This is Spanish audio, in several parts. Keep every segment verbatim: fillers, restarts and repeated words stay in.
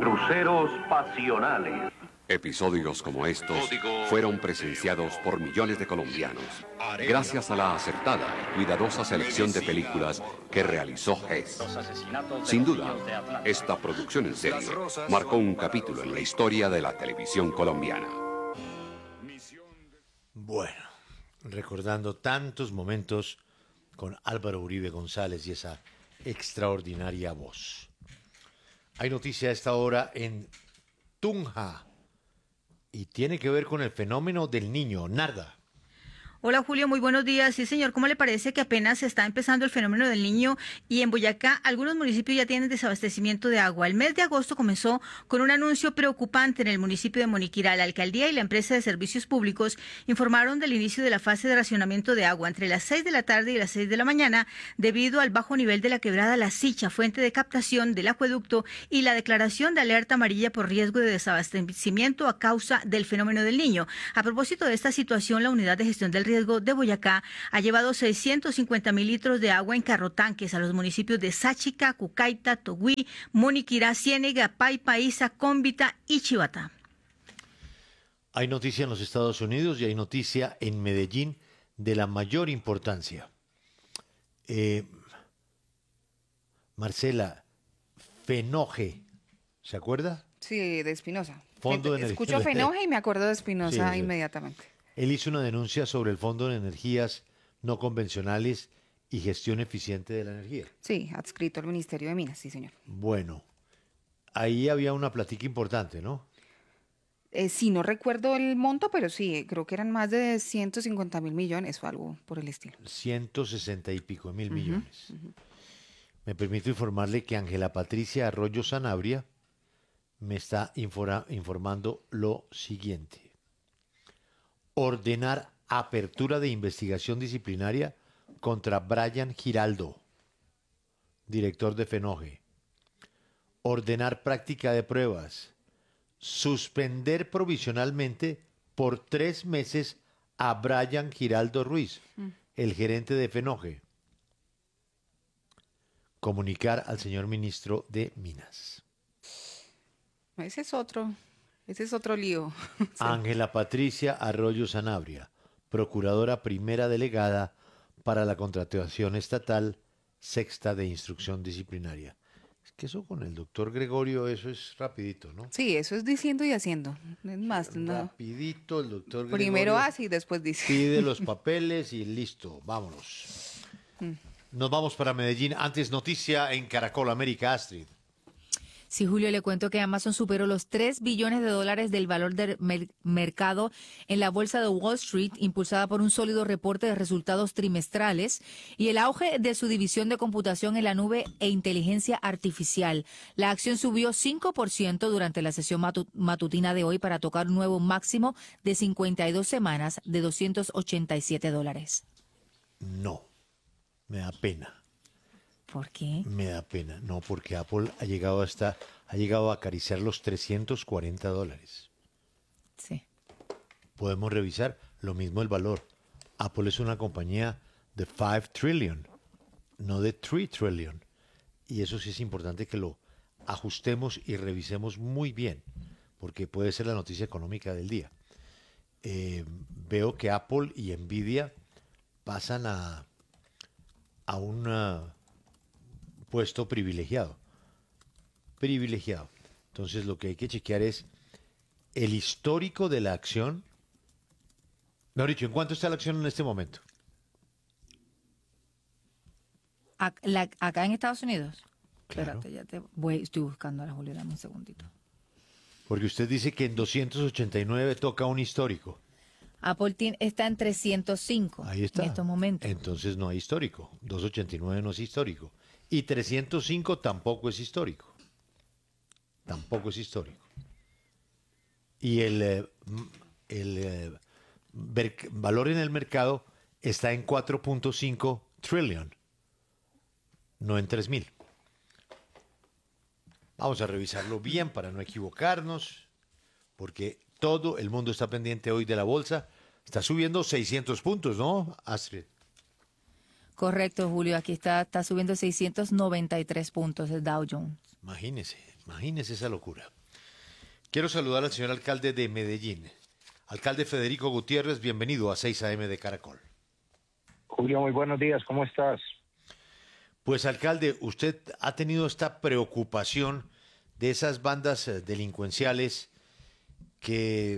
Cruceros pasionales. Episodios como estos fueron presenciados por millones de colombianos, gracias a la acertada y cuidadosa selección de películas que realizó Hess. Sin duda, esta producción en serie marcó un capítulo en la historia de la televisión colombiana. Bueno, recordando tantos momentos con Álvaro Uribe González y esa extraordinaria voz. Hay noticia a esta hora en Tunja y tiene que ver con el fenómeno del niño. Narda. Hola Julio, muy buenos días. Sí señor, ¿cómo le parece que apenas está empezando el fenómeno del niño y en Boyacá algunos municipios ya tienen desabastecimiento de agua? El mes de agosto comenzó con un anuncio preocupante en el municipio de Moniquirá. La alcaldía y la empresa de servicios públicos informaron del inicio de la fase de racionamiento de agua entre las seis de la tarde y las seis de la mañana debido al bajo nivel de la quebrada La Sicha, fuente de captación del acueducto, y la declaración de alerta amarilla por riesgo de desabastecimiento a causa del fenómeno del niño. A propósito de esta situación, la unidad de gestión del riesgo de Boyacá ha llevado seiscientos cincuenta mil litros de agua en carrotanques a los municipios de Sáchica, Cucaita, Togüí, Moniquirá, Ciénega, Paipa, Isa, Cómbita y Chivatá. Hay noticia en los Estados Unidos y hay noticia en Medellín de la mayor importancia. Eh, Marcela, Fenoje, ¿se acuerda? Sí, de Espinosa. Fondo de Escucho energía. Fenoje y me acuerdo de Espinosa Sí, inmediatamente. Él hizo una denuncia sobre el Fondo de Energías No Convencionales y Gestión Eficiente de la Energía. Sí, adscrito al Ministerio de Minas, sí, señor. Bueno, ahí había una plática importante, ¿no? Eh, sí, no recuerdo el monto, pero sí, creo que eran más de ciento cincuenta mil millones o algo por el estilo. ciento sesenta y pico mil Ujú, millones. ujú. Me permito informarle que Ángela Patricia Arroyo Sanabria me está infora- informando lo siguiente. Ordenar apertura de investigación disciplinaria contra Brian Giraldo, director de Fenoje. Ordenar práctica de pruebas. Suspender provisionalmente por tres meses a Brian Giraldo Ruiz, Mm. el gerente de Fenoje. Comunicar al señor ministro de Minas. Ese es otro, ese es otro lío. Sí. Ángela Patricia Arroyo Sanabria, procuradora primera delegada para la contratación estatal sexta de instrucción disciplinaria. Es que eso con el doctor Gregorio, eso es rapidito, ¿no? Sí, eso es diciendo y haciendo. Es más, no. Rapidito el doctor Gregorio Primero hace y después dice. pide los papeles y listo, vámonos. Mm. Nos vamos para Medellín. Antes noticia en Caracol América, Astrid. Sí, Julio, le cuento que Amazon superó los tres billones de dólares del valor del mer- mercado en la bolsa de Wall Street, impulsada por un sólido reporte de resultados trimestrales y el auge de su división de computación en la nube e inteligencia artificial. La acción subió cinco por ciento durante la sesión matu- matutina de hoy para tocar un nuevo máximo de cincuenta y dos semanas de doscientos ochenta y siete dólares. No, me da pena. ¿Por qué? Me da pena. No, porque Apple ha llegado hasta, ha llegado a acariciar los trescientos cuarenta dólares. Sí. Podemos revisar lo mismo el valor. Apple es una compañía de cinco trillion, no de tres trillion. Y eso sí es importante que lo ajustemos y revisemos muy bien, porque puede ser la noticia económica del día. Eh, veo que Apple y Nvidia pasan a, a un puesto privilegiado. Privilegiado. Entonces lo que hay que chequear es el histórico de la acción. Mejor dicho, ¿en cuánto está la acción en este momento? Ac- la- ¿Acá en Estados Unidos? Claro. Espérate, ya te voy, estoy buscando a la Julio, dame un segundito. Porque usted dice que en doscientos ochenta y nueve toca un histórico. Apple tiene- está en trescientos cinco Ahí está. en estos momentos. Entonces no hay histórico. doscientos ochenta y nueve no es histórico. Y trescientos cinco tampoco es histórico. Tampoco es histórico. Y el, eh, m- el eh, ver- valor en el mercado está en cuatro punto cinco trillion, no en tres mil. Vamos a revisarlo bien para no equivocarnos, porque todo el mundo está pendiente hoy de la bolsa. Está subiendo seiscientos puntos, ¿no, Astrid? Correcto, Julio. Aquí está, está subiendo seiscientos noventa y tres puntos el Dow Jones. Imagínese, imagínese esa locura. Quiero saludar al señor alcalde de Medellín. Alcalde Federico Gutiérrez, bienvenido a seis A M de Caracol. Julio, muy buenos días, ¿cómo estás? Pues, alcalde, usted ha tenido esta preocupación de esas bandas eh, delincuenciales que,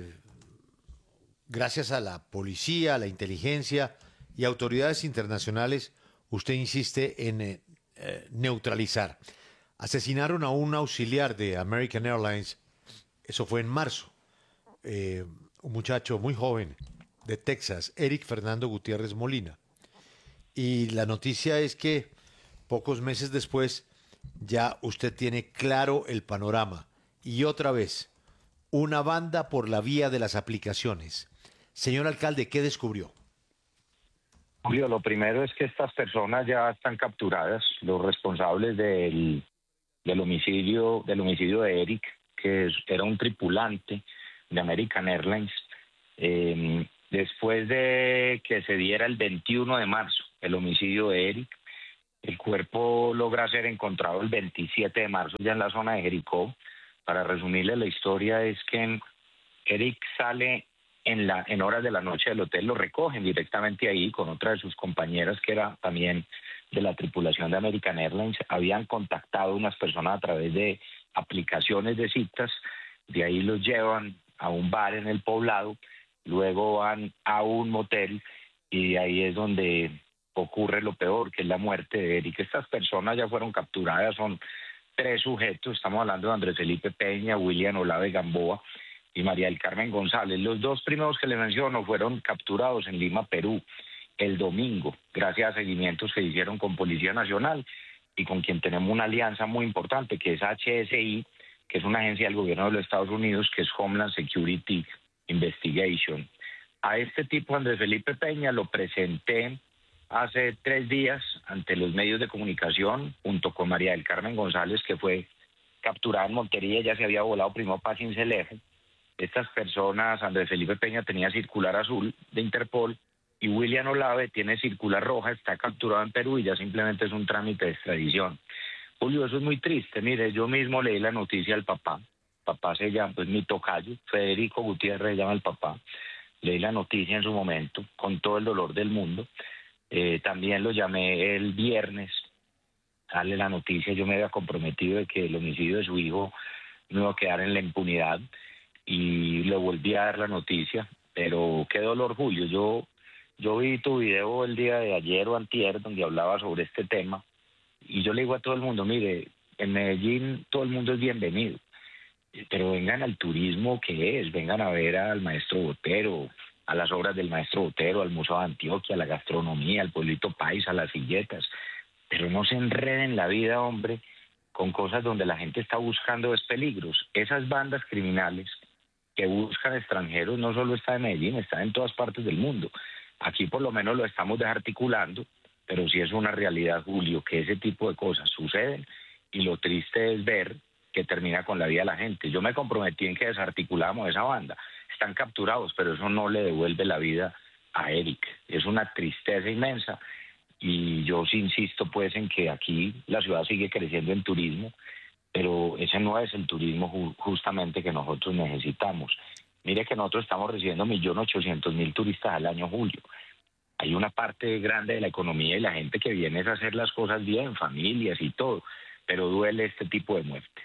gracias a la policía, a la inteligencia y autoridades internacionales, usted insiste en eh, eh, neutralizar. Asesinaron a un auxiliar de American Airlines, eso fue en marzo, eh, un muchacho muy joven de Texas, Eric Fernando Gutiérrez Molina. Y la noticia es que pocos meses después ya usted tiene claro el panorama. Y otra vez, una banda por la vía de las aplicaciones. Señor alcalde, ¿qué descubrió? Julio, lo primero es que estas personas ya están capturadas, los responsables del, del homicidio del homicidio de Eric, que es, era un tripulante de American Airlines. Eh, después de que se diera el veintiuno de marzo el homicidio de Eric, el cuerpo logra ser encontrado el veintisiete de marzo ya en la zona de Jericó. Para resumirle la historia, es que Eric sale en, la, en horas de la noche del hotel, lo recogen directamente ahí con otra de sus compañeras que era también de la tripulación de American Airlines. Habían contactado unas personas a través de aplicaciones de citas, de ahí los llevan a un bar en el poblado, luego van a un motel y ahí es donde ocurre lo peor, que es la muerte de Eric. Estas personas ya fueron capturadas, son tres sujetos, estamos hablando de Andrés Felipe Peña, William Olave Gamboa y María del Carmen González. Los dos primeros que le menciono fueron capturados en Lima, Perú, el domingo, gracias a seguimientos que hicieron con Policía Nacional y con quien tenemos una alianza muy importante, que es H S I, que es una agencia del gobierno de los Estados Unidos, que es Homeland Security Investigation. A este tipo, Andrés Felipe Peña, lo presenté hace tres días ante los medios de comunicación, junto con María del Carmen González, que fue capturada en Montería, ya se había volado primero para Cincelejo. Estas personas, Andrés Felipe Peña tenía circular azul de Interpol y William Olave tiene circular roja, está capturado en Perú y ya simplemente es un trámite de extradición. Julio, eso es muy triste. Mire, yo mismo leí la noticia al papá. Papá se llama, pues mi tocayo, Federico Gutiérrez se llama el papá. Leí la noticia en su momento, con todo el dolor del mundo. Eh, también lo llamé el viernes a darle la noticia. Yo me había comprometido de que el homicidio de su hijo no iba a quedar en la impunidad y le volví a dar la noticia. Pero qué dolor, Julio. Yo, yo vi tu video el día de ayer o antier donde hablaba sobre este tema y yo le digo a todo el mundo, mire, en Medellín todo el mundo es bienvenido, pero vengan al turismo que es, vengan a ver al maestro Botero, a las obras del maestro Botero, al Museo de Antioquia, a la gastronomía, al pueblito paisa, a las silletas, pero no se enreden la vida, hombre, con cosas donde la gente está buscando es peligros. Esas bandas criminales que buscan extranjeros no solo está en Medellín, está en todas partes del mundo. Aquí por lo menos lo estamos desarticulando, pero sí es una realidad, Julio, que ese tipo de cosas suceden y lo triste es ver que termina con la vida de la gente. Yo me comprometí en que desarticulamos esa banda. Están capturados, pero eso no le devuelve la vida a Eric. Es una tristeza inmensa y yo sí insisto pues en que aquí la ciudad sigue creciendo en turismo, pero ese no es el turismo ju- justamente que nosotros necesitamos. Mire que nosotros estamos recibiendo un millón ochocientos mil turistas al año, Julio. Hay una parte grande de la economía y la gente que viene es a hacer las cosas bien, familias y todo, pero duele este tipo de muertes.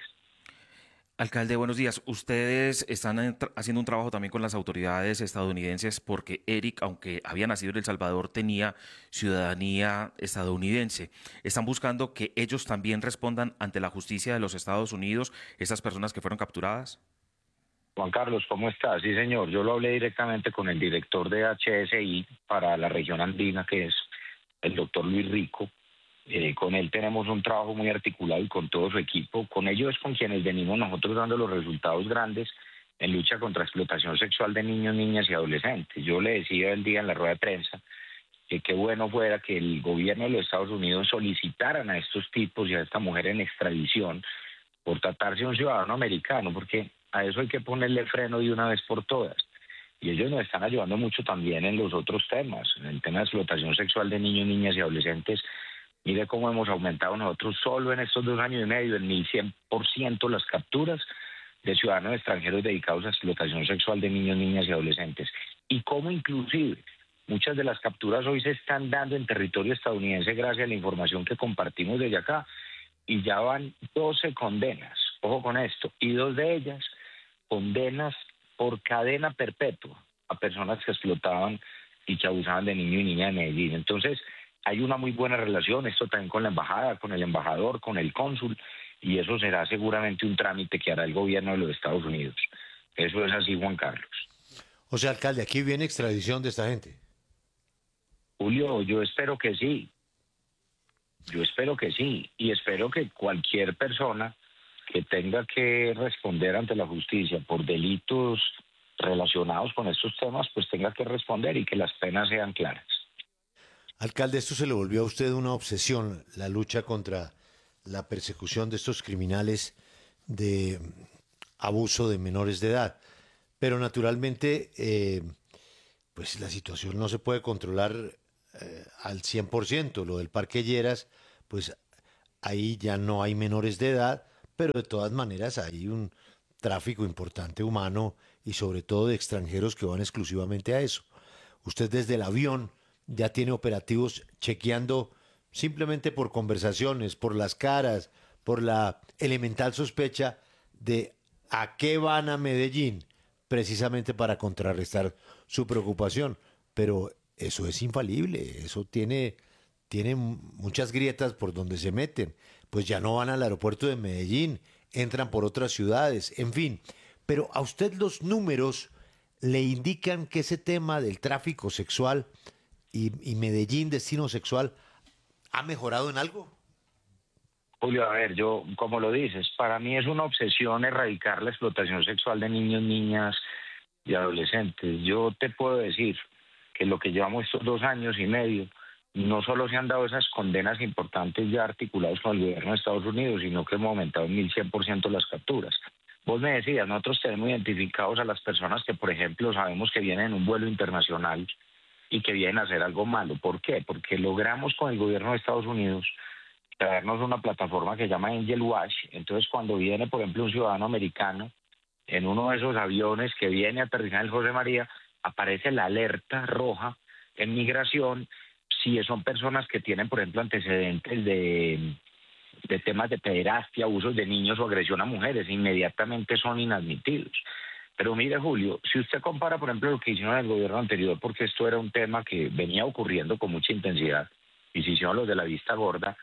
Alcalde, buenos días. Ustedes están haciendo un trabajo también con las autoridades estadounidenses porque Eric, aunque había nacido en El Salvador, tenía ciudadanía estadounidense. Están buscando que ellos también respondan ante la justicia de los Estados Unidos, estas personas que fueron capturadas. Juan Carlos, ¿cómo estás? Sí, señor. Yo lo hablé directamente con el director de H S I para la región andina, que es el doctor Luis Rico. Eh, con él tenemos un trabajo muy articulado y con todo su equipo. Con ellos es con quienes venimos nosotros dando los resultados grandes en lucha contra explotación sexual de niños, niñas y adolescentes. Yo le decía el día en la rueda de prensa que qué bueno fuera que el gobierno de los Estados Unidos solicitaran a estos tipos y a esta mujer en extradición por tratarse de un ciudadano americano, porque a eso hay que ponerle freno de una vez por todas. Y ellos nos están ayudando mucho también en los otros temas, en el tema de explotación sexual de niños, niñas y adolescentes. Mire cómo hemos aumentado nosotros solo en estos dos años y medio en mil cien por ciento las capturas de ciudadanos extranjeros dedicados a explotación sexual de niños, niñas y adolescentes. Y cómo inclusive muchas de las capturas hoy se están dando en territorio estadounidense gracias a la información que compartimos desde acá. Y ya van doce condenas, ojo con esto, y dos de ellas condenas por cadena perpetua a personas que explotaban y que abusaban de niños y niñas de Medellín. Entonces, hay una muy buena relación, esto también con la embajada, con el embajador, con el cónsul, y eso será seguramente un trámite que hará el gobierno de los Estados Unidos. Eso es así, Juan Carlos. O sea, alcalde, aquí viene extradición de esta gente. Julio, yo espero que sí. Yo espero que sí. Y espero que cualquier persona que tenga que responder ante la justicia por delitos relacionados con estos temas, pues tenga que responder y que las penas sean claras. Alcalde, esto se le volvió a usted una obsesión, la lucha contra la persecución de estos criminales de abuso de menores de edad. Pero naturalmente, eh, pues la situación no se puede controlar eh, al cien por ciento. Lo del Parque Lleras, pues ahí ya no hay menores de edad, pero de todas maneras hay un tráfico importante humano y sobre todo de extranjeros que van exclusivamente a eso. Usted desde el avión ya tiene operativos chequeando simplemente por conversaciones, por las caras, por la elemental sospecha de a qué van a Medellín, precisamente para contrarrestar su preocupación. Pero eso es infalible, eso tiene, tiene muchas grietas por donde se meten. Pues ya no van al aeropuerto de Medellín, entran por otras ciudades, en fin. Pero a usted los números le indican que ese tema del tráfico sexual y, y Medellín, destino sexual, ¿ha mejorado en algo? Julio, a ver, yo, como lo dices, para mí es una obsesión erradicar la explotación sexual de niños, niñas y adolescentes. Yo te puedo decir que lo que llevamos estos dos años y medio, no solo se han dado esas condenas importantes ya articuladas con el gobierno de Estados Unidos, sino que hemos aumentado en mil cien por ciento las capturas. Vos me decías, nosotros tenemos identificados a las personas que, por ejemplo, sabemos que vienen en un vuelo internacional y que vienen a hacer algo malo. ¿Por qué? Porque logramos con el gobierno de Estados Unidos traernos una plataforma que se llama Angel Watch. Entonces, cuando viene, por ejemplo, un ciudadano americano en uno de esos aviones que viene a aterrizar en el José María, aparece la alerta roja en migración si son personas que tienen, por ejemplo, antecedentes de, de temas de pederastia, abusos de niños o agresión a mujeres. Inmediatamente son inadmitidos. Pero mire, Julio, si usted compara, por ejemplo, lo que hicieron en el gobierno anterior, porque esto era un tema que venía ocurriendo con mucha intensidad, y se hicieron los de la vista gorda,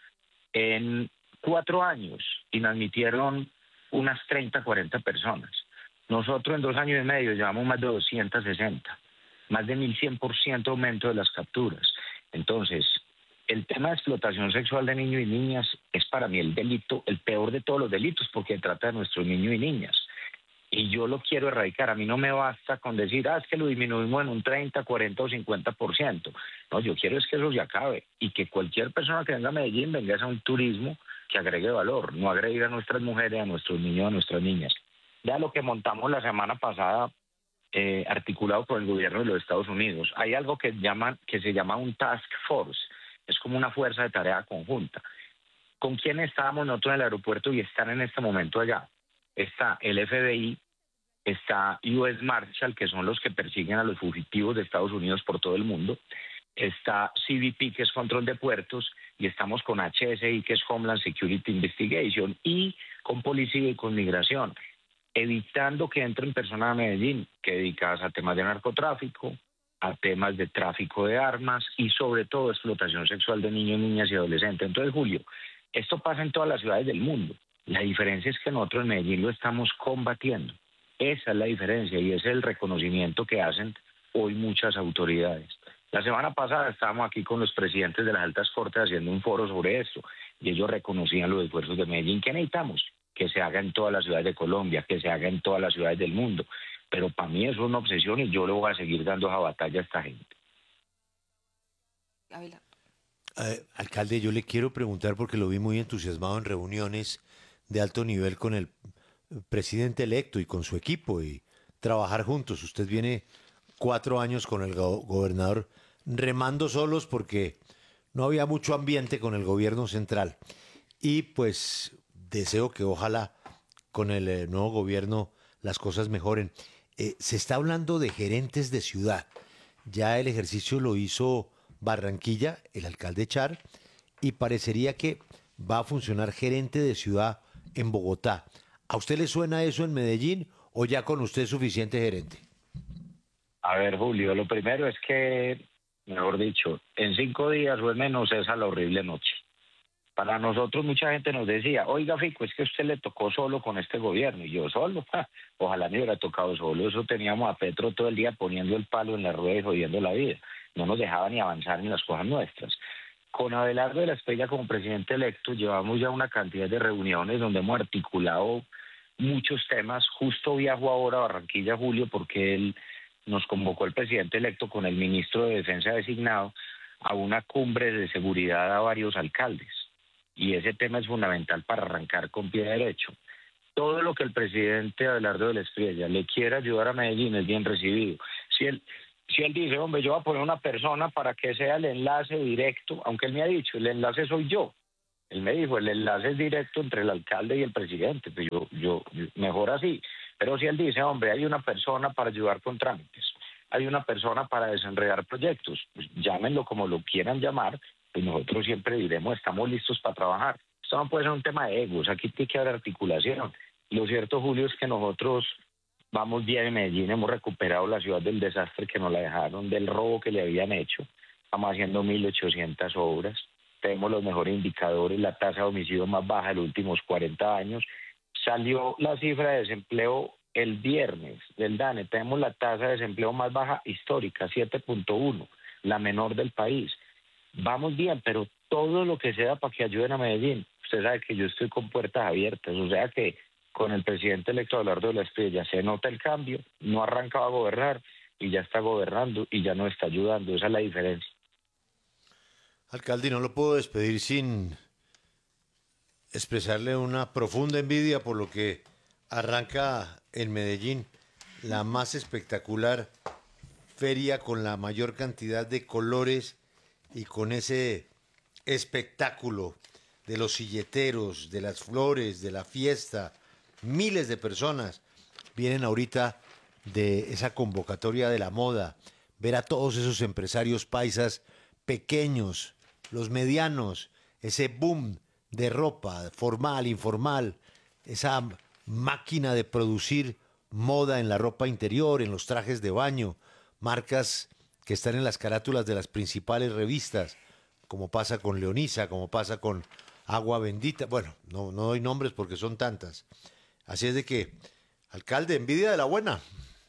en cuatro años inadmitieron unas treinta, cuarenta personas. Nosotros en dos años y medio llevamos más de doscientas sesenta, más de mil cien por ciento aumento de las capturas. Entonces, el tema de explotación sexual de niños y niñas es para mí el delito, el peor de todos los delitos, porque trata de nuestros niños y niñas. Y yo lo quiero erradicar. A mí no me basta con decir, ah, es que lo disminuimos en un treinta, cuarenta o cincuenta por ciento. No, yo quiero es que eso se acabe y que cualquier persona que venga a Medellín venga a un turismo que agregue valor, no agregue a nuestras mujeres, a nuestros niños, a nuestras niñas. Ya lo que montamos la semana pasada, eh, articulado por el gobierno de los Estados Unidos. Hay algo que, llaman, que se llama un task force, es como una fuerza de tarea conjunta. ¿Con quién estábamos nosotros en el aeropuerto y están en este momento allá? Está el F B I, está U S Marshal, que son los que persiguen a los fugitivos de Estados Unidos por todo el mundo, está C B P, que es control de puertos, y estamos con H S I, que es Homeland Security Investigation, y con policía y con migración, evitando que entren personas a Medellín que dedicadas a temas de narcotráfico, a temas de tráfico de armas y sobre todo explotación sexual de niños, niñas y adolescentes. Entonces, Julio, esto pasa en todas las ciudades del mundo. La diferencia es que nosotros en Medellín lo estamos combatiendo. Esa es la diferencia y ese es el reconocimiento que hacen hoy muchas autoridades. La semana pasada estábamos aquí con los presidentes de las altas cortes haciendo un foro sobre esto y ellos reconocían los esfuerzos de Medellín. ¿Qué necesitamos? Que se haga en todas las ciudades de Colombia, que se haga en todas las ciudades del mundo. Pero para mí eso es una obsesión y yo le voy a seguir dando esa batalla a esta gente. Eh, alcalde, yo le quiero preguntar porque lo vi muy entusiasmado en reuniones de alto nivel con el presidente electo y con su equipo y trabajar juntos. Usted viene cuatro años con el go- gobernador remando solos porque no había mucho ambiente con el gobierno central. Y pues deseo que ojalá con el eh, nuevo gobierno las cosas mejoren. Eh, se está hablando de gerentes de ciudad. Ya el ejercicio lo hizo Barranquilla, el alcalde Char, y parecería que va a funcionar gerente de ciudad en Bogotá. ¿A usted le suena eso en Medellín o ya con usted es suficiente gerente? A ver, Julio, lo primero es que, mejor dicho, en cinco días o en menos esa la horrible noche. Para nosotros mucha gente nos decía, oiga, Fico, es que a usted le tocó solo con este gobierno. Y yo, ¿solo? Ja, ojalá me hubiera tocado solo. Eso teníamos a Petro todo el día poniendo el palo en la rueda y jodiendo la vida. No nos dejaba ni avanzar en las cosas nuestras. Con Abelardo de la Espriella como presidente electo llevamos ya una cantidad de reuniones donde hemos articulado muchos temas. Justo viajo ahora a Barranquilla, Julio, porque él nos convocó el presidente electo con el ministro de Defensa designado a una cumbre de seguridad a varios alcaldes. Y ese tema es fundamental para arrancar con pie derecho. Todo lo que el presidente Abelardo de la Espriella le quiera ayudar a Medellín es bien recibido. Si él, si él dice, hombre, yo voy a poner una persona para que sea el enlace directo, aunque él me ha dicho, el enlace soy yo. Él me dijo, el enlace es directo entre el alcalde y el presidente. Pues yo, yo, mejor así. Pero si él dice, hombre, hay una persona para ayudar con trámites, hay una persona para desenredar proyectos, pues llámenlo como lo quieran llamar, pues nosotros siempre diremos, estamos listos para trabajar. Esto no puede ser un tema de egos, aquí tiene que haber articulación. Lo cierto, Julio, es que nosotros vamos bien en Medellín, hemos recuperado la ciudad del desastre que nos la dejaron, del robo que le habían hecho, estamos haciendo mil ochocientas obras, tenemos los mejores indicadores, la tasa de homicidio más baja de los últimos cuarenta años, salió la cifra de desempleo el viernes del DANE, tenemos la tasa de desempleo más baja histórica, siete punto uno, la menor del país. Vamos bien, pero todo lo que sea para que ayuden a Medellín. Usted sabe que yo estoy con puertas abiertas, o sea que con el presidente electo Abelardo de la Espriella se nota el cambio, no arrancaba a gobernar y ya está gobernando y ya no está ayudando, esa es la diferencia. Alcalde, no lo puedo despedir sin expresarle una profunda envidia por lo que arranca en Medellín, la más espectacular feria con la mayor cantidad de colores y con ese espectáculo de los silleteros, de las flores, de la fiesta. Miles de personas vienen ahorita de esa convocatoria de la moda, ver a todos esos empresarios paisas pequeños, los medianos, ese boom de ropa formal, informal, esa máquina de producir moda en la ropa interior, en los trajes de baño, marcas que están en las carátulas de las principales revistas, como pasa con Leonisa, como pasa con Agua Bendita. Bueno, no, no doy nombres porque son tantas. Así es de que, alcalde, envidia de la buena.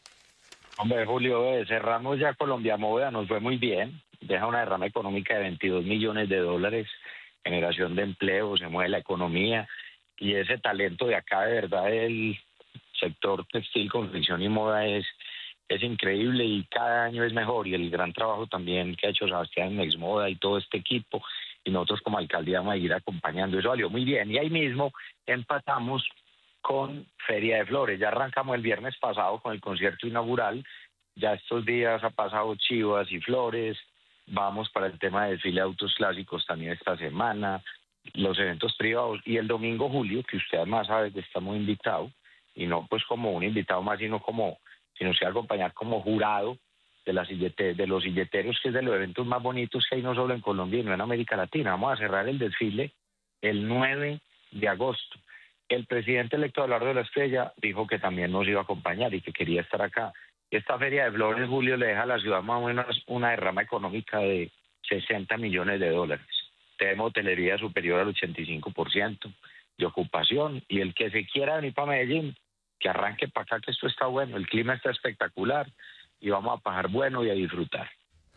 Hombre, Julio, eh, cerramos ya Colombia Moda, nos fue muy bien. Deja una derrama económica de veintidós millones de dólares, generación de empleo, se mueve la economía. Y ese talento de acá, de verdad, el sector textil, confección y moda es... es increíble y cada año es mejor, y el gran trabajo también que ha hecho Sebastián en Exmoda y todo este equipo, y nosotros como alcaldía vamos a ir acompañando, eso salió muy bien. Y ahí mismo empatamos con Feria de Flores, ya arrancamos el viernes pasado con el concierto inaugural, ya estos días ha pasado Chivas y Flores, vamos para el tema de desfile de autos clásicos también esta semana, los eventos privados, y el domingo, Julio, que usted además sabe que estamos invitados, y no pues como un invitado más, sino como sino se va a acompañar como jurado de, la sillete, de los silleteros, que es de los eventos más bonitos que hay no solo en Colombia, sino en América Latina. Vamos a cerrar el desfile el nueve de agosto. El presidente electo Abelardo de la Espriella dijo que también nos iba a acompañar y que quería estar acá. Esta Feria de Flores, Julio, le deja a la ciudad más o menos una derrama económica de sesenta millones de dólares. Tenemos hotelería superior al ochenta y cinco por ciento de ocupación, y el que se quiera venir para Medellín, que arranque para acá, que esto está bueno, el clima está espectacular y vamos a pasar bueno y a disfrutar.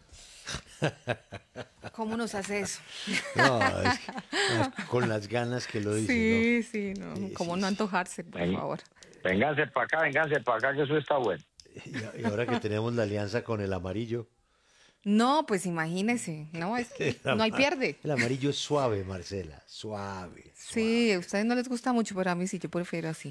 ¿Cómo nos hace eso? No, es que, no, con las ganas que lo dice. Sí, ¿no? sí, no. Sí, ¿Cómo sí, no sí. antojarse, por Ven, favor? Vénganse para acá, vénganse para acá, que eso está bueno. Y, y ahora que tenemos la alianza con el amarillo. No, pues imagínese, no, es que no hay pierde. El amarillo es suave, Marcela, suave. Sí, a ustedes no les gusta mucho, pero a mí sí, yo prefiero así.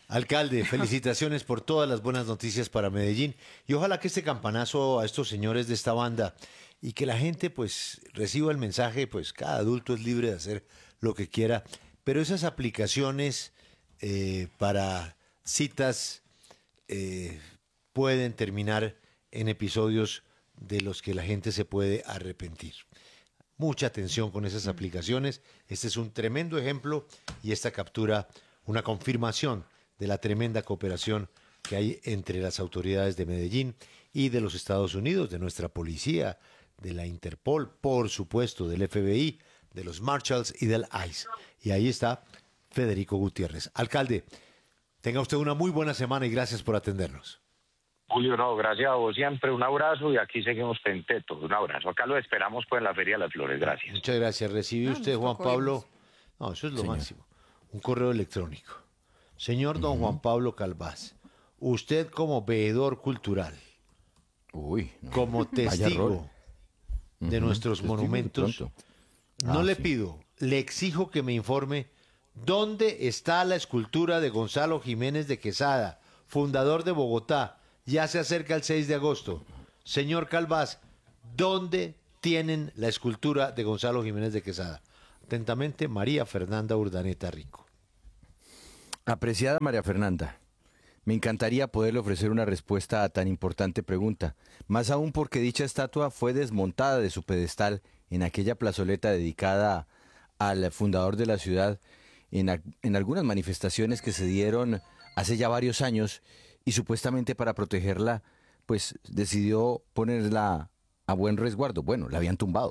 Alcalde, felicitaciones por todas las buenas noticias para Medellín y ojalá que este campanazo a estos señores de esta banda y que la gente pues reciba el mensaje, pues cada adulto es libre de hacer lo que quiera, pero esas aplicaciones eh, para citas eh, pueden terminar en episodios de los que la gente se puede arrepentir. Mucha atención con esas aplicaciones. Este es un tremendo ejemplo y esta captura una confirmación de la tremenda cooperación que hay entre las autoridades de Medellín y de los Estados Unidos, de nuestra policía, de la Interpol, por supuesto, del F B I, de los Marshalls y del ICE. Y ahí está Federico Gutiérrez. Alcalde, tenga usted una muy buena semana y gracias por atendernos. Julio, no, gracias a vos siempre, un abrazo y aquí seguimos pentetos, un abrazo. Acá lo esperamos pues en la Feria de las Flores, gracias. Muchas gracias. ¿Recibe usted, Juan Pablo? No, eso es lo Señor. máximo. Un correo electrónico. Señor don Juan Pablo Calvás, usted como veedor cultural, Uy, no. como Vaya testigo rol. de Ujú, nuestros testigo de monumentos, pronto. no Ah, le sí. pido, le exijo que me informe dónde está la escultura de Gonzalo Jiménez de Quesada, fundador de Bogotá. Ya se acerca el seis de agosto. Señor Calvás, ¿dónde tienen la escultura de Gonzalo Jiménez de Quesada? Atentamente, María Fernanda Urdaneta Rico. Apreciada María Fernanda, me encantaría poderle ofrecer una respuesta a tan importante pregunta, más aún porque dicha estatua fue desmontada de su pedestal en aquella plazoleta dedicada al fundador de la ciudad en, a- en algunas manifestaciones que se dieron hace ya varios años y supuestamente para protegerla, pues decidió ponerla a buen resguardo. Bueno, la habían tumbado.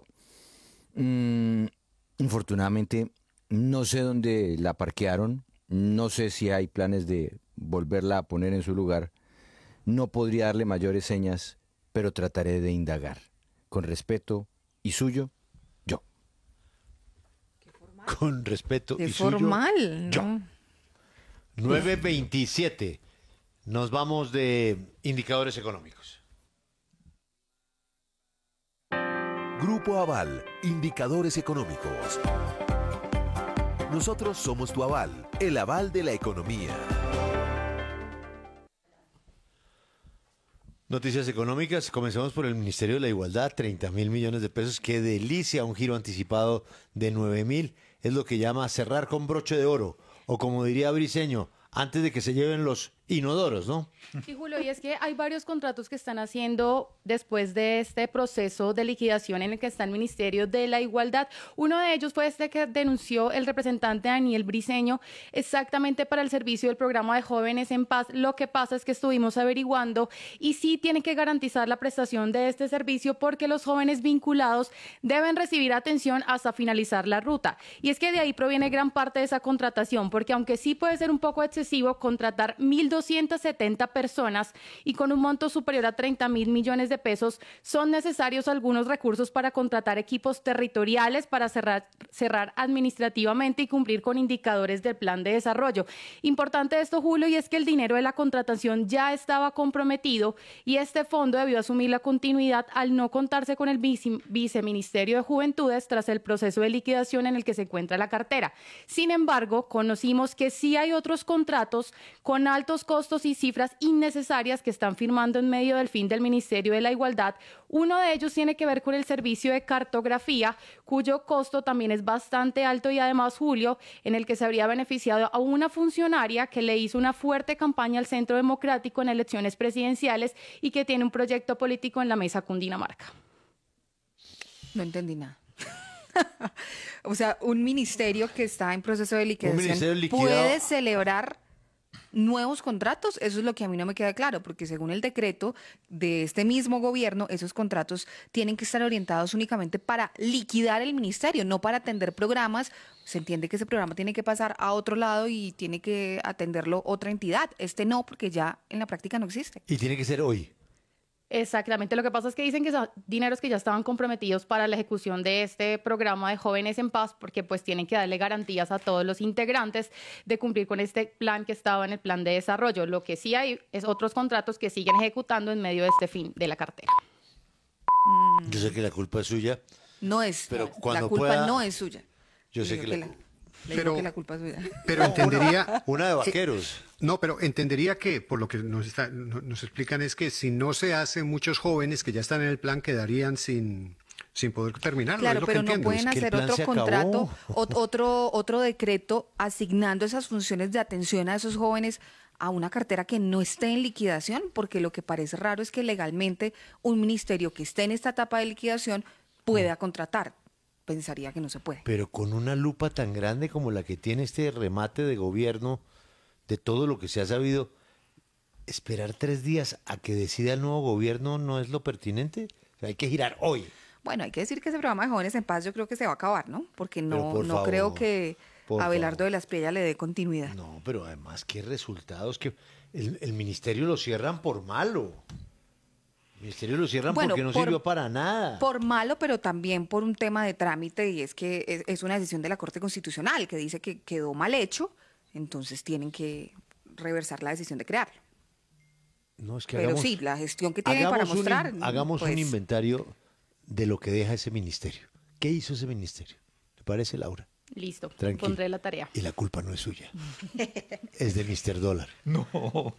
Mm, infortunadamente, no sé dónde la parquearon, no sé si hay planes de volverla a poner en su lugar. No podría darle mayores señas, pero trataré de indagar. Con respeto y suyo, yo. Con respeto De y suyo, formal, yo. ¿no? nueve veintisiete. Nos vamos de indicadores económicos. Grupo Aval, indicadores económicos. Nosotros somos tu aval, el aval de la economía. Noticias económicas, comencemos por el Ministerio de la Igualdad, treinta mil millones de pesos, qué delicia, un giro anticipado de nueve mil, es lo que llama cerrar con broche de oro, o como diría Briceño, antes de que se lleven los inodoros, ¿no? Sí, Julio, y es que hay varios contratos que están haciendo después de este proceso de liquidación en el que está el Ministerio de la Igualdad. Uno de ellos fue este que denunció el representante Daniel Briceño exactamente para el servicio del programa de Jóvenes en Paz. Lo que pasa es que estuvimos averiguando y sí tienen que garantizar la prestación de este servicio porque los jóvenes vinculados deben recibir atención hasta finalizar la ruta. Y es que de ahí proviene gran parte de esa contratación, porque aunque sí puede ser un poco excesivo contratar mil doscientas setenta personas y con un monto superior a treinta mil millones de pesos, son necesarios algunos recursos para contratar equipos territoriales, para cerrar, cerrar administrativamente y cumplir con indicadores del plan de desarrollo. Importante esto, Julio, y es que el dinero de la contratación ya estaba comprometido y este fondo debió asumir la continuidad al no contarse con el vice, Viceministerio de Juventudes tras el proceso de liquidación en el que se encuentra la cartera. Sin embargo, conocimos que sí hay otros contratos con altos costos y cifras innecesarias que están firmando en medio del fin del Ministerio de la Igualdad. Uno de ellos tiene que ver con el servicio de cartografía, cuyo costo también es bastante alto y además, Julio, en el que se habría beneficiado a una funcionaria que le hizo una fuerte campaña al Centro Democrático en elecciones presidenciales y que tiene un proyecto político en la mesa Cundinamarca. No entendí nada. O sea, un ministerio que está en proceso de liquidación ministerio liquidado. puede celebrar nuevos contratos. Eso es lo que a mí no me queda claro, porque según el decreto de este mismo gobierno, esos contratos tienen que estar orientados únicamente para liquidar el ministerio, no para atender programas. Se entiende que ese programa tiene que pasar a otro lado y tiene que atenderlo otra entidad. Este no, porque ya en la práctica no existe. Y tiene que ser hoy. Exactamente, lo que pasa es que dicen que son dineros que ya estaban comprometidos para la ejecución de este programa de Jóvenes en Paz, porque pues tienen que darle garantías a todos los integrantes de cumplir con este plan que estaba en el plan de desarrollo. Lo que sí hay es otros contratos que siguen ejecutando en medio de este fin de la cartera. Yo sé que la culpa es suya, No es, pero la cuando culpa pueda, no es suya. yo sé Digo que que la, la- Le Pero- digo que la culpa es suya. Pero entendería... Una de vaqueros. No, pero entendería que, por lo que nos, está- no- nos explican, es que si no se hace, muchos jóvenes que ya están en el plan quedarían sin, sin poder terminarlo. Claro, es lo que pero no entiendo. pueden Es que el hacer plan otro se acabó. contrato, ot- otro, otro decreto asignando esas funciones de atención a esos jóvenes a una cartera que no esté en liquidación, porque lo que parece raro es que legalmente un ministerio que esté en esta etapa de liquidación pueda contratar. Pensaría que no se puede. Pero con una lupa tan grande como la que tiene este remate de gobierno, de todo lo que se ha sabido, esperar tres días a que decida el nuevo gobierno no es lo pertinente. O sea, hay que girar hoy. Bueno, hay que decir que ese programa de Jóvenes en Paz yo creo que se va a acabar, ¿no? Porque Pero no, por no favor, creo que por Abelardo favor. de la Espriella le dé continuidad. No, pero además, ¿qué resultados? Que el, el ministerio lo cierran por malo. El ministerio lo cierran Bueno, porque no por- sirvió para nada. Por malo, pero también por un tema de trámite, y es que es, es una decisión de la Corte Constitucional que dice que quedó mal hecho, entonces tienen que reversar la decisión de crearlo. No, es que Pero hagamos- sí, la gestión que tiene para hagamos un in- mostrar. hagamos pues, un inventario de lo que deja ese ministerio. ¿Qué hizo ese ministerio? ¿Le parece, Laura? Listo, Tranquilo. pondré la tarea. Y la culpa no es suya. Es de mister Dólar. No,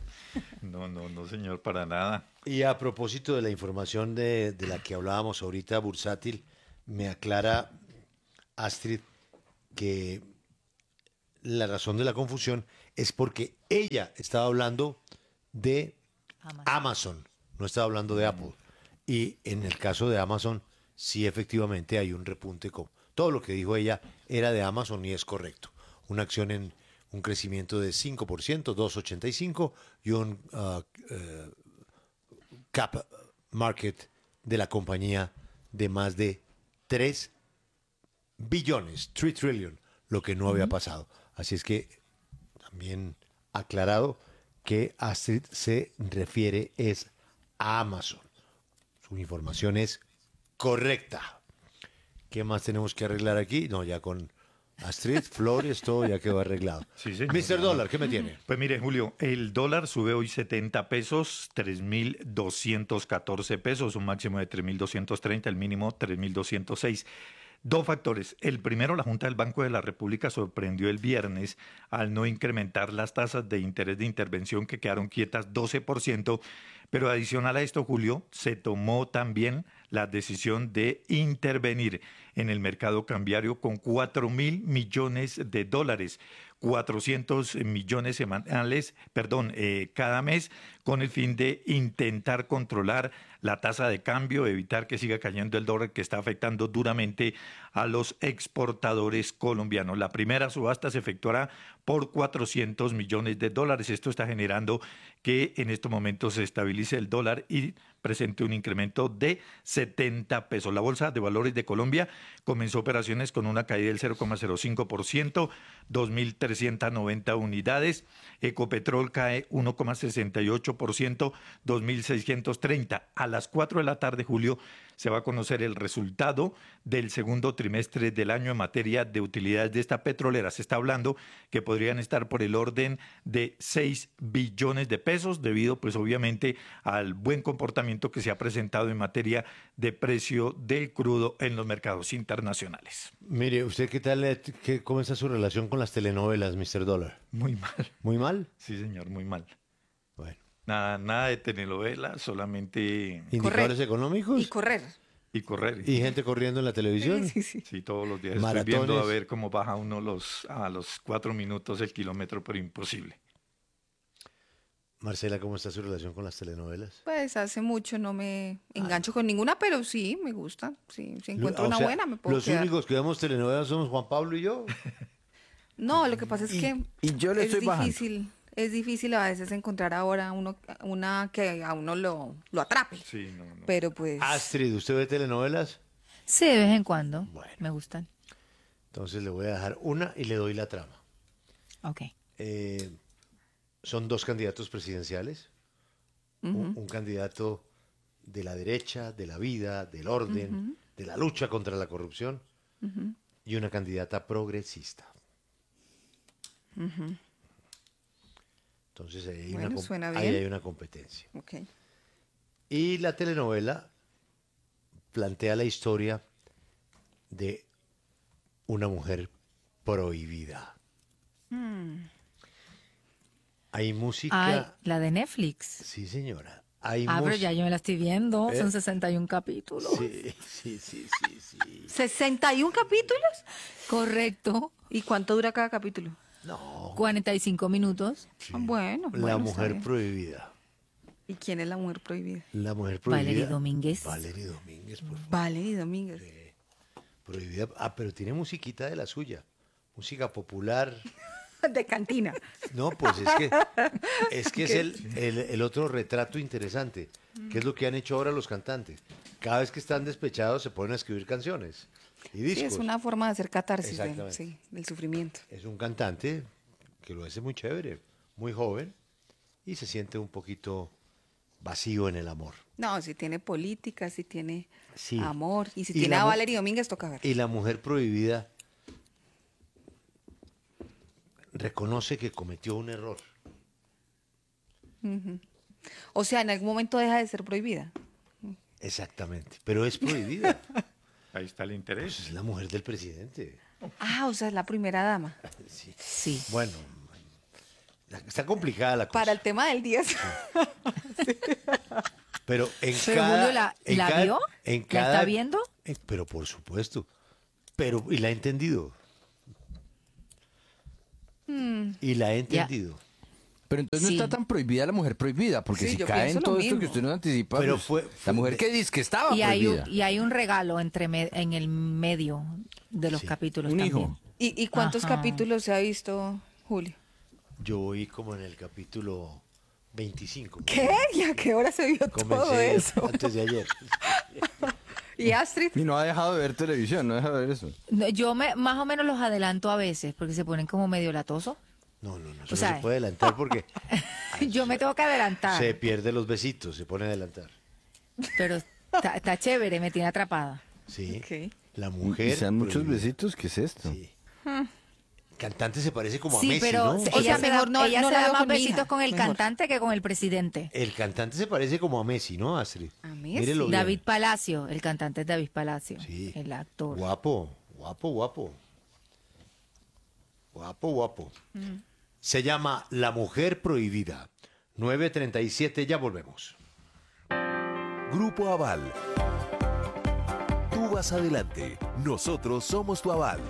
no, no, no, señor, para nada. Y a propósito de la información de, de la que hablábamos ahorita, bursátil, me aclara Astrid que la razón de la confusión es porque ella estaba hablando de Amazon, Amazon, no estaba hablando de Apple. Y en el caso de Amazon, sí efectivamente hay un repunte. Con todo lo que dijo ella era de Amazon y es correcto. Una acción en un crecimiento de cinco por ciento, dos coma ochenta y cinco, y un uh, uh, cap market de la compañía de más de tres billones, tres trillion, lo que no había pasado. Así es que también aclarado que Astrid se refiere es a Amazon. Su información es correcta. ¿Qué más tenemos que arreglar aquí? No, ya con Astrid, Flores, todo ya quedó arreglado. Sí, señor. mister Dólar, ¿qué me tiene? Pues mire, Julio, el dólar sube hoy setenta pesos, tres mil doscientos catorce pesos, un máximo de tres mil doscientos treinta, el mínimo tres mil doscientos seis. Dos factores. El primero, la Junta del Banco de la República sorprendió el viernes al no incrementar las tasas de interés de intervención que quedaron quietas doce por ciento, pero adicional a esto, Julio, se tomó también la decisión de intervenir en el mercado cambiario con cuatro mil millones de dólares, cuatrocientos millones semanales, perdón, eh, cada mes, con el fin de intentar controlar la tasa de cambio, evitar que siga cayendo el dólar que está afectando duramente a los exportadores colombianos. La primera subasta se efectuará por cuatrocientos millones de dólares. Esto está generando que en estos momentos se estabilice el dólar y presente un incremento de setenta pesos. La Bolsa de Valores de Colombia comenzó operaciones con una caída del cero coma cero cinco por ciento, dos mil trescientas noventa unidades. Ecopetrol cae uno coma sesenta y ocho por ciento, dos mil seiscientos treinta. A las cuatro de la tarde, Julio, se va a conocer el resultado del segundo trimestre del año en materia de utilidades de esta petrolera. Se está hablando que podrían estar por el orden de seis billones de pesos, debido pues obviamente al buen comportamiento que se ha presentado en materia de precio del crudo en los mercados internacionales. Mire, ¿usted qué tal, eh, qué, cómo está su relación con las telenovelas, mister Dólar? Muy mal. ¿Muy mal? Sí, señor, muy mal. Bueno. Nada, nada de telenovela, solamente... ¿Indicadores correr. económicos? Y correr. Y correr. ¿Y gente corriendo en la televisión? Sí, sí. Sí, todos los días Maratones. estoy viendo a ver cómo baja uno los, a los cuatro minutos el kilómetro, pero imposible. Marcela, ¿cómo está su relación con las telenovelas? Pues hace mucho no me engancho con ninguna, pero sí, me gusta. Sí, si encuentro O una sea, buena, me puedo Los quedar. únicos que vemos telenovelas somos Juan Pablo y yo. No, lo que pasa es Y- que y yo le es estoy bajando. difícil, es difícil a veces encontrar ahora uno, una que a uno lo, lo atrape. Sí, no, no. Pero pues Astrid, ¿usted ve telenovelas? Sí, de vez en cuando. Bueno. Me gustan. Entonces le voy a dejar una y le doy la trama. Ok. Eh, son dos candidatos presidenciales. un, un candidato de la derecha, de la vida, del orden, Ujú. de la lucha contra la corrupción, Ujú, y una candidata progresista. ujú. Entonces ahí hay, Bueno, una, com- suena ahí bien. hay una competencia. Ok. Y la telenovela plantea la historia de una mujer prohibida. Hmm. Hay música... Ay, la de Netflix. Sí, señora. Hay ah, pero mus- ya yo me la estoy viendo. ¿Eh? Son sesenta y un capítulos. Sí, sí, sí, sí, sí. ¿sesenta y un capítulos? Correcto. ¿Y cuánto dura cada capítulo? No. cuarenta y cinco minutos. Sí. Ah, bueno, La bueno, está mujer bien. prohibida. ¿Y quién es la mujer prohibida? La mujer prohibida. Valerie Domínguez. Valerie Domínguez, por favor. Valerie Domínguez. Prohibida. Ah, pero tiene musiquita de la suya. Música popular. De cantina. No, pues es que es que es el, el, el otro retrato interesante, que es lo que han hecho ahora los cantantes. Cada vez que están despechados se ponen a escribir canciones y discos. Sí, es una forma de hacer catarsis del, Exactamente. sí, del sufrimiento. Es un cantante que lo hace muy chévere, muy joven y se siente un poquito vacío en el amor. No, si tiene política, si tiene Sí. amor, y si Y tiene la a mu- Valerie Domínguez, toca ver. Y la mujer prohibida reconoce que cometió un error. Ujú. O sea, en algún momento deja de ser prohibida. Exactamente, pero es prohibida. Ahí está el interés. Pues es la mujer del presidente. Ah, o sea, es la primera dama. Sí. Sí. Bueno, la- está complicada la cosa. Para el tema del día. Pero en Pero cada, Julio, ¿la- en la cada- vio? en ¿La cada- está viendo? eh, pero por supuesto. Pero y la ha entendido. Mm. Y la he entendido. Pero entonces Sí. no está tan prohibida la mujer prohibida, porque Sí, si yo cae pienso en lo todo esto mismo. que usted nos anticipa, Pero pues, fue- la fue mujer de- que dice que estaba Y hay, un, prohibida. y hay un regalo entre me- en el medio de los Sí. capítulos Un también. hijo. ¿Y, y cuántos Ajá. capítulos se ha visto, Julio? Yo oí como en el capítulo veinticinco. ¿Qué? ¿Y a qué hora se vio todo Comencé eso? antes de ayer. ¿Y Astrid? Y no ha dejado de ver televisión, no deja de ver eso. No, Yo me, más o menos los adelanto a veces porque se ponen como medio latosos. No, no, no, eso O sea, no se puede adelantar porque Yo me tengo que adelantar. se pierde los besitos, se pone a adelantar. Pero está, está chévere, me tiene atrapada. Sí. Ok. La Y mujer. sean muchos prohibida. besitos, ¿qué es esto? Sí. Cantante se parece como a Sí, Messi, pero ¿no? O sea, ella se da, mejor no- ella no se la da veo más con mi besitos hija. con el Mejor. cantante que con el presidente. El cantante se parece como a Messi, ¿no, Astrid? ¿A Messi? Mírelo bien. David Palacio, el cantante es David Palacio, Sí. el actor. Guapo, guapo, guapo. Guapo, guapo. Se llama La Mujer Prohibida. nueve treinta y siete, ya volvemos. Grupo Aval. Tú vas adelante. Nosotros somos tu aval.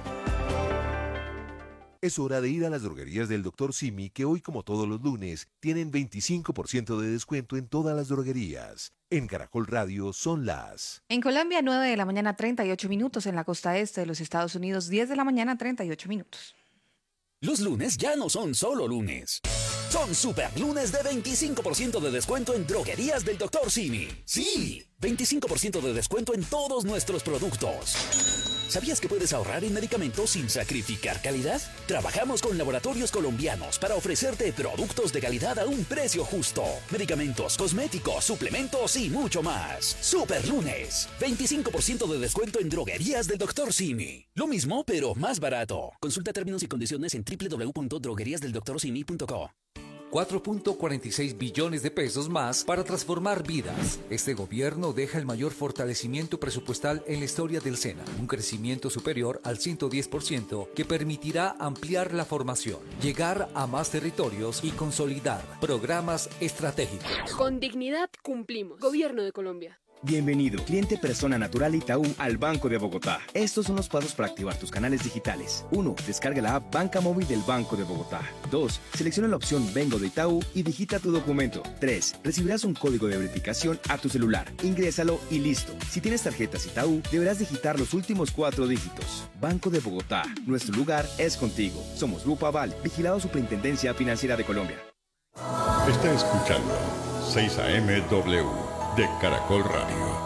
Es hora de ir a las droguerías del doctor Simi, que hoy, como todos los lunes, tienen veinticinco por ciento de descuento en todas las droguerías. En Caracol Radio son las... En Colombia, nueve de la mañana, treinta y ocho minutos. En la costa este de los Estados Unidos, diez de la mañana, treinta y ocho minutos. Los lunes ya no son solo lunes. Son super lunes de veinticinco por ciento de descuento en droguerías del doctor Simi. Sí, veinticinco por ciento de descuento en todos nuestros productos. ¿Sabías que puedes ahorrar en medicamentos sin sacrificar calidad? Trabajamos con laboratorios colombianos para ofrecerte productos de calidad a un precio justo. Medicamentos, cosméticos, suplementos y mucho más. Super lunes. veinticinco por ciento de descuento en droguerías del doctor Simi. Lo mismo, pero más barato. Consulta términos y condiciones en doble u doble u doble u punto droguerías del doctor simi punto co. cuatro punto cuarenta y seis billones de pesos más para transformar vidas. Este gobierno deja el mayor fortalecimiento presupuestal en la historia del SENA, un crecimiento superior al ciento diez por ciento que permitirá ampliar la formación, llegar a más territorios y consolidar programas estratégicos. Con dignidad cumplimos. Gobierno de Colombia. Bienvenido, cliente persona natural Itaú al Banco de Bogotá. Estos son los pasos para activar tus canales digitales. uno. Descarga la app Banca Móvil del Banco de Bogotá. dos. Selecciona la opción Vengo de Itaú y digita tu documento. tres. Recibirás un código de verificación a tu celular. Ingrésalo y listo. Si tienes tarjetas Itaú, deberás digitar los últimos cuatro dígitos. Banco de Bogotá. Nuestro lugar es contigo. Somos Grupo Aval, vigilado Superintendencia Financiera de Colombia. Está escuchando seis A M W de Caracol Radio.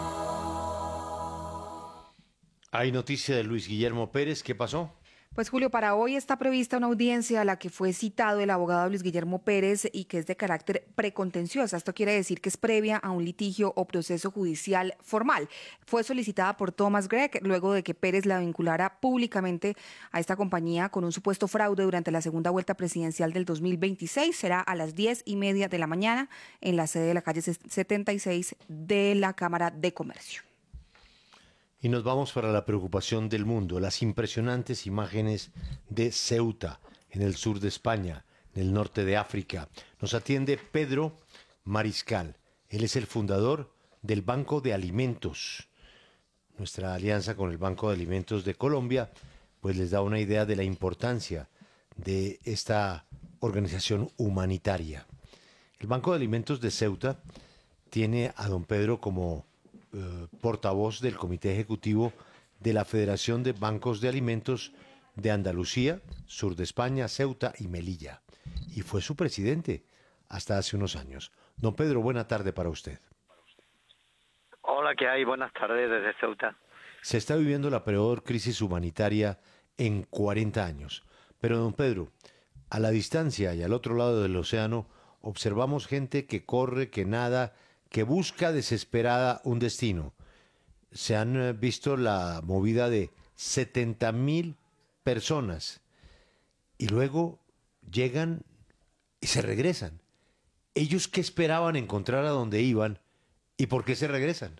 Hay noticia de Luis Guillermo Pérez. ¿Qué pasó? Pues Julio, para hoy está prevista una audiencia a la que fue citado el abogado Luis Guillermo Pérez y que es de carácter precontenciosa. Esto quiere decir que es previa a un litigio o proceso judicial formal. Fue solicitada por Thomas Gregg luego de que Pérez la vinculara públicamente a esta compañía con un supuesto fraude durante la segunda vuelta presidencial del dos mil veintiséis. Será a las diez y media de la mañana en la sede de la calle setenta y seis de la Cámara de Comercio. Y nos vamos para la preocupación del mundo, las impresionantes imágenes de Ceuta, en el sur de España, en el norte de África. Nos atiende Pedro Mariscal. Él es el fundador del Banco de Alimentos. Nuestra alianza con el Banco de Alimentos de Colombia, pues les da una idea de la importancia de esta organización humanitaria. El Banco de Alimentos de Ceuta tiene a don Pedro como eh, portavoz del Comité Ejecutivo de la Federación de Bancos de Alimentos de Andalucía, sur de España, Ceuta y Melilla. Y fue su presidente hasta hace unos años. Don Pedro, buena tarde para usted. Hola, ¿qué hay? Buenas tardes desde Ceuta. Se está viviendo la peor crisis humanitaria en cuarenta años. Pero, don Pedro, a la distancia y al otro lado del océano, observamos gente que corre, que nada, que busca desesperada un destino. Se han eh, visto la movida de setenta mil personas y luego llegan y se regresan. ¿Ellos qué esperaban encontrar a donde iban y por qué se regresan?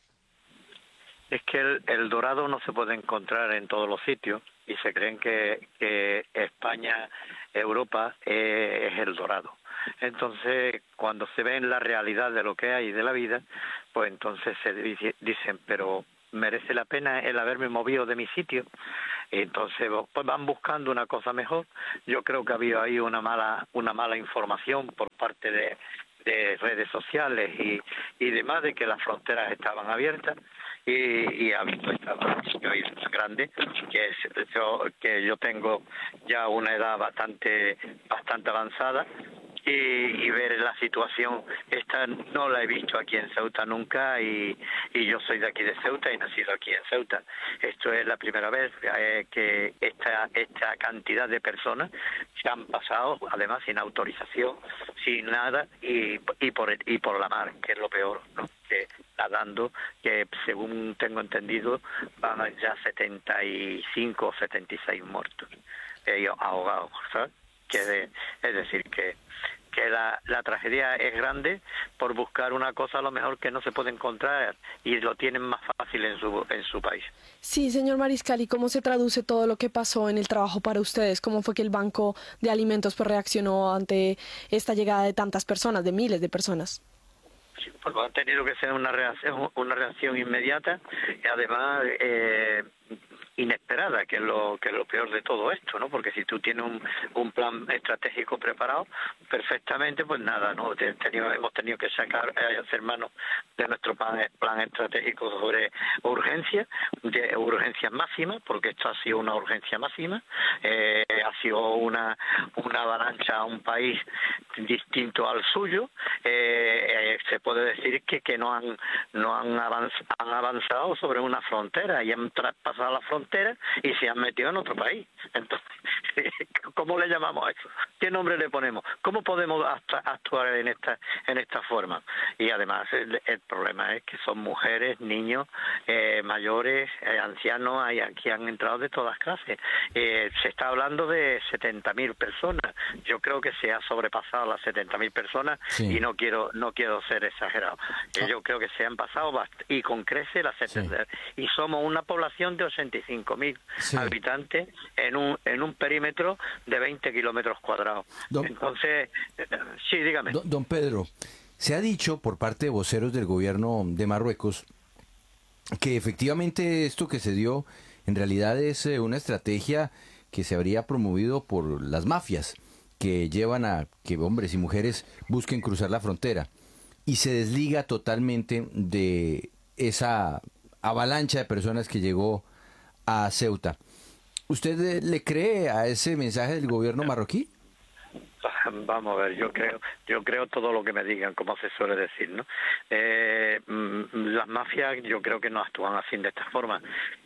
Es que el, el dorado no se puede encontrar en todos los sitios y se creen que, que España, Europa eh, es el dorado. Entonces, cuando se ve en la realidad de lo que hay de la vida, pues entonces se dice, dicen, pero merece la pena el haberme movido de mi sitio. Y entonces pues van buscando una cosa mejor. Yo creo que había ahí una mala una mala información por parte de, de redes sociales y, y demás, de que las fronteras estaban abiertas. Y, y ha visto esta situación grande, que es yo, que yo tengo ya una edad bastante bastante avanzada, y, y ver la situación esta no la he visto aquí en Ceuta nunca, y, y yo soy de aquí de Ceuta y nacido aquí en Ceuta. Esto es la primera vez eh, que esta esta cantidad de personas se han pasado, además sin autorización, sin nada, y, y por y por la mar, que es lo peor, ¿no? Que nadando, que según tengo entendido van ya setenta y cinco o setenta y seis muertos, eh, ahogados, ¿sabes? Que de, es decir, que que la, la tragedia es grande por buscar una cosa a lo mejor que no se puede encontrar y lo tienen más fácil en su en su país. Sí, señor Mariscal, ¿y cómo se traduce todo lo que pasó en el trabajo para ustedes? ¿Cómo fue que el Banco de Alimentos pues, reaccionó ante esta llegada de tantas personas, de miles de personas? Pues ha tenido que ser una reacción, una reacción inmediata y además eh, inesperada, que es lo que es lo peor de todo esto, ¿no? Porque si tú tienes un, un plan estratégico preparado perfectamente, pues nada, no tenido, hemos tenido que sacar eh, hacer mano de nuestro plan, plan estratégico sobre urgencia, de urgencia máxima, porque esto ha sido una urgencia máxima, eh, ha sido una una avalancha a un país distinto al suyo. eh, eh, se puede decir que que no han no han avanzado, han avanzado sobre una frontera y han traspasado la frontera y se han metido en otro país. Entonces, ¿cómo le llamamos a eso? ¿Qué nombre le ponemos? ¿Cómo podemos actuar en esta en esta forma? Y además el, el problema es que son mujeres, niños, eh, mayores, eh, ancianos, hay aquí han entrado de todas clases. Eh, se está hablando de setenta mil personas. Yo creo que se ha sobrepasado las setenta mil personas, sí. y no quiero no quiero ser exagerado. Eh, yo creo que se han pasado bast- y con crece las setenta, sí. Y somos una población de ochenta y cinco mil sí. habitantes en un en un perímetro de veinte kilómetros cuadrados. Don, Entonces, sí, dígame. Don, don Pedro, se ha dicho por parte de voceros del gobierno de Marruecos que efectivamente esto que se dio en realidad es una estrategia que se habría promovido por las mafias que llevan a que hombres y mujeres busquen cruzar la frontera, y se desliga totalmente de esa avalancha de personas que llegó a Ceuta. ¿Usted le cree a ese mensaje del gobierno marroquí? Vamos a ver, yo creo yo creo todo lo que me digan, como se suele decir, ¿no? Eh, las mafias yo creo que no actúan así de esta forma.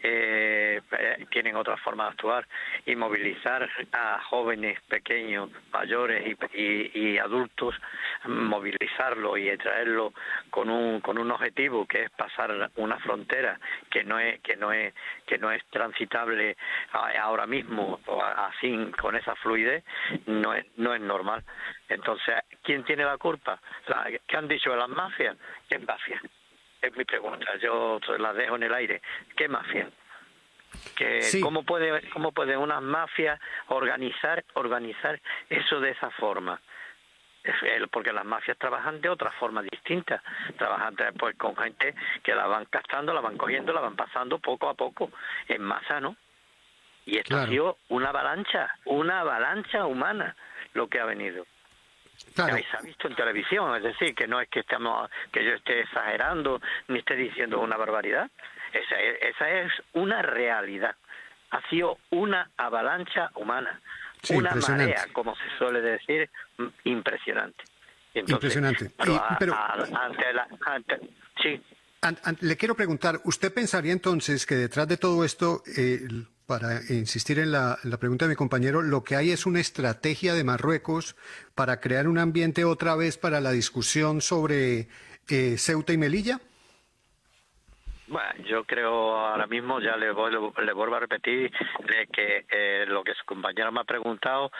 Eh, tienen otra forma de actuar y movilizar a jóvenes, pequeños, mayores y, y, y adultos, movilizarlo y traerlo con un con un objetivo que es pasar una frontera que no es que no es que no es transitable ahora mismo así con esa fluidez, no es no es normal. Entonces, ¿quién tiene la culpa? La, ¿qué han dicho de las mafias? ¿Qué mafias? es mi pregunta, yo la dejo en el aire. ¿Qué mafia? Que Sí. cómo puede cómo puede una mafia organizar organizar eso de esa forma. Es el- porque las mafias trabajan de otra forma distinta, trabajan pues con gente que la van captando, la van cogiendo, la van pasando poco a poco en masa, ¿no? Y esto Claro. ha sido una avalancha, una avalancha humana lo que ha venido. Claro. Ahí se ha visto en televisión, es decir, que no es que estamos, que yo esté exagerando ni esté diciendo una barbaridad. Esa es, esa es una realidad. Ha sido una avalancha humana, Sí, una impresionante. marea, como se suele decir, m- impresionante. Entonces, Impresionante. pero Y- a- pero- a- ante la, ante- sí. An- an- le quiero preguntar, ¿usted pensaría entonces que detrás de todo esto, eh, l- para insistir en la, en la pregunta de mi compañero, lo que hay es una estrategia de Marruecos para crear un ambiente otra vez para la discusión sobre eh, Ceuta y Melilla? Bueno, yo creo ahora mismo, ya le, voy, le vuelvo a repetir eh, que eh, lo que su compañero me ha preguntado,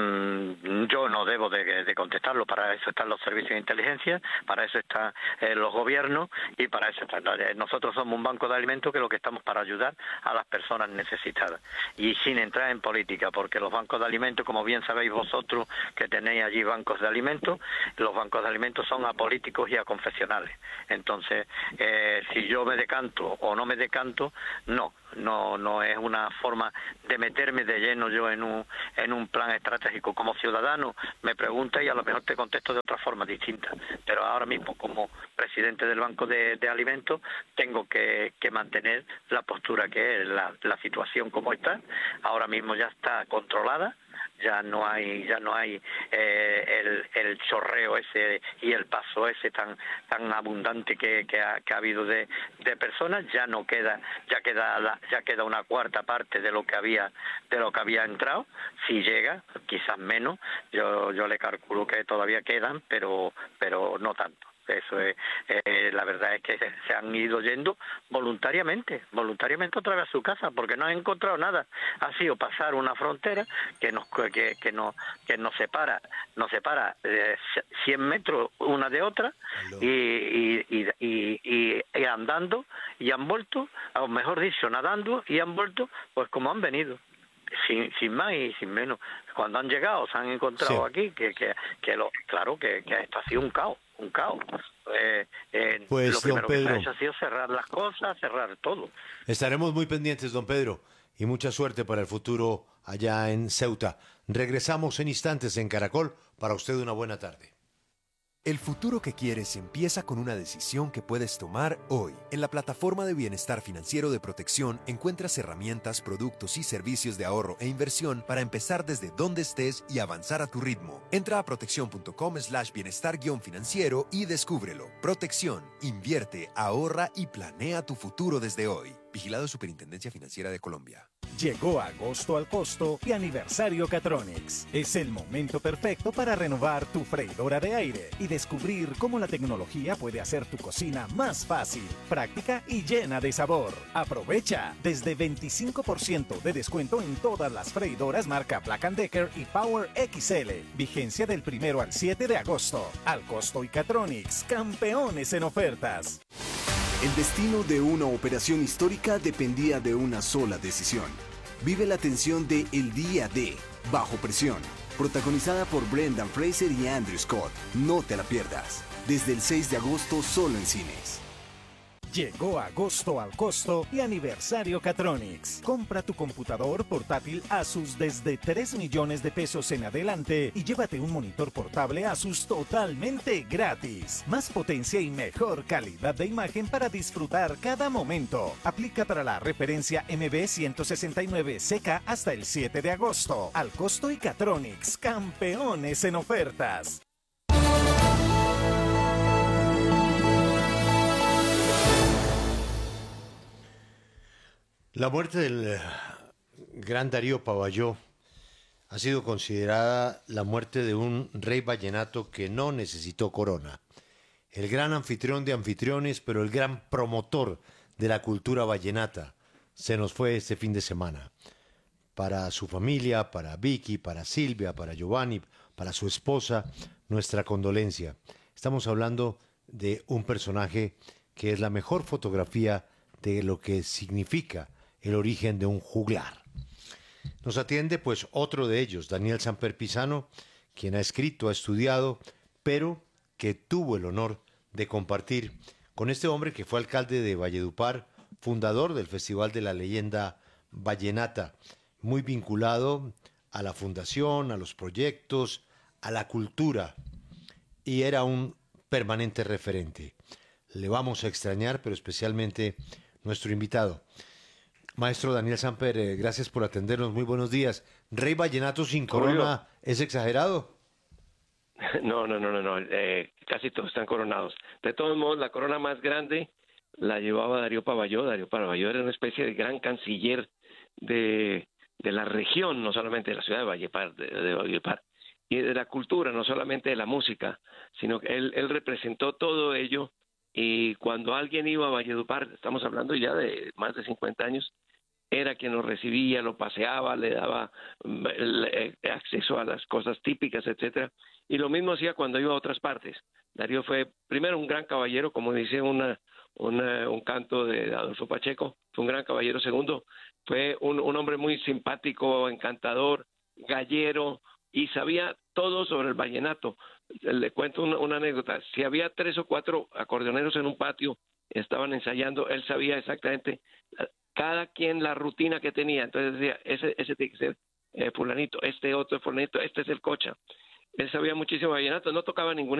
mmm, yo no debo de, de contestarlo. Para eso están los servicios de inteligencia, para eso están eh, los gobiernos y para eso están. Nosotros somos un banco de alimentos que lo que estamos para ayudar a las personas necesitadas y sin entrar en política, porque los bancos de alimentos, como bien sabéis vosotros que tenéis allí bancos de alimentos, los bancos de alimentos son apolíticos y aconfesionales. Entonces, eh, si yo me decanto o no me decanto, no, no, no es una forma de meterme de lleno yo en un, en un plan estratégico. Como ciudadano me pregunta y a lo mejor te contesto de otra forma distinta, pero ahora mismo como presidente del Banco de, de Alimentos tengo que, que mantener la postura que es, la, la situación como está, ahora mismo ya está controlada, ya no hay ya no hay eh, el, el chorreo ese y el paso ese tan tan abundante que, que, ha, que ha habido de, de personas, ya no queda ya queda la, ya queda una cuarta parte de lo que había de lo que había entrado, si llega quizás menos, yo yo le calculo que todavía quedan, pero pero no tanto. Eso es, eh, la verdad es que se, se han ido yendo voluntariamente, voluntariamente otra vez a su casa, porque no han encontrado nada. Ha sido pasar una frontera que nos que, que nos que nos separa, nos separa eh, cien metros una de otra y y, y, y, y, y andando y han vuelto, o mejor dicho, nadando y han vuelto, pues como han venido. Sin, sin más y sin menos. Cuando han llegado, se han encontrado Sí. aquí, que, que, que lo, claro que, que esto ha sido un caos, un caos. Eh, eh, Pues, lo primero don que se ha Pedro. hecho ha sido cerrar las cosas, cerrar todo. Estaremos muy pendientes, don Pedro, y mucha suerte para el futuro allá en Ceuta. Regresamos en instantes en Caracol. Para usted una buena tarde. El futuro que quieres empieza con una decisión que puedes tomar hoy. En la plataforma de bienestar financiero de Protección encuentras herramientas, productos y servicios de ahorro e inversión para empezar desde donde estés y avanzar a tu ritmo. Entra a protección.com slash bienestar guión financiero y descúbrelo. Protección, invierte, ahorra y planea tu futuro desde hoy. Vigilado Superintendencia Financiera de Colombia. Llegó agosto al costo y aniversario Catronics. Es el momento perfecto para renovar tu freidora de aire y descubrir cómo la tecnología puede hacer tu cocina más fácil, práctica y llena de sabor. Aprovecha desde veinticinco por ciento de descuento en todas las freidoras marca Black and Decker y Power X L. Vigencia del primero al siete de agosto. Al costo y Catronics, campeones en ofertas. El destino de una operación histórica dependía de una sola decisión. Vive la tensión de El Día de Bajo Presión, protagonizada por Brendan Fraser y Andrew Scott. No te la pierdas. Desde el seis de agosto solo en cines. Llegó agosto al costo y aniversario Catronics. Compra tu computador portátil Asus desde tres millones de pesos en adelante y llévate un monitor portable Asus totalmente gratis. Más potencia y mejor calidad de imagen para disfrutar cada momento. Aplica para la referencia M B ciento sesenta y nueve C K hasta el siete de agosto. Al costo y Catronics, campeones en ofertas. La muerte del eh, gran Darío Pavalló ha sido considerada la muerte de un rey vallenato que no necesitó corona. El gran anfitrión de anfitriones, pero el gran promotor de la cultura vallenata, se nos fue este fin de semana. Para su familia, para Vicky, para Silvia, para Giovanni, para su esposa, nuestra condolencia. Estamos hablando de un personaje que es la mejor fotografía de lo que significa el origen de un juglar. Nos atiende pues otro de ellos, Daniel Samper Pisano, quien ha escrito, ha estudiado, pero que tuvo el honor de compartir con este hombre que fue alcalde de Valledupar, fundador del Festival de la Leyenda Vallenata, muy vinculado a la fundación, a los proyectos, a la cultura, y era un permanente referente. Le vamos a extrañar, pero especialmente nuestro invitado. Maestro Daniel Samper, eh, gracias por atendernos, muy buenos días. ¿Rey Vallenato sin corona es exagerado? No, no, no, no, no. Eh, casi todos están coronados. De todos modos, la corona más grande la llevaba Darío Pavalló. Darío Pavalló era una especie de gran canciller de, de la región, no solamente de la ciudad de Valledupar, de, de Valledupar, y de la cultura, no solamente de la música, sino que él, él representó todo ello. Y cuando alguien iba a Valledupar, estamos hablando ya de más de cincuenta años, era quien lo recibía, lo paseaba, le daba el acceso a las cosas típicas, etcétera. Y lo mismo hacía cuando iba a otras partes. Darío fue, primero, un gran caballero, como dice una, una, un canto de Adolfo Pacheco, fue un gran caballero. Segundo, fue un, un hombre muy simpático, encantador, gallero, y sabía todo sobre el vallenato. Le cuento una, una anécdota. Si había tres o cuatro acordeoneros en un patio, estaban ensayando, él sabía exactamente cada quien la rutina que tenía. Entonces decía, ese, ese tiene que ser eh, fulanito, este otro fulanito, este es el cocha. Él sabía muchísimo vallenato, no tocaba ningún